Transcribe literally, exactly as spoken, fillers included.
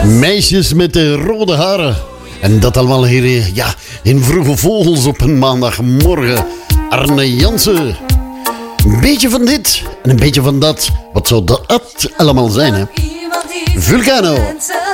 Meisjes met de rode haren. En dat allemaal hier ja, in Vroege Vogels op een maandagmorgen. Arne Jansen. Een beetje van dit en een beetje van dat. Wat zou dat allemaal zijn, hè? Vulcano.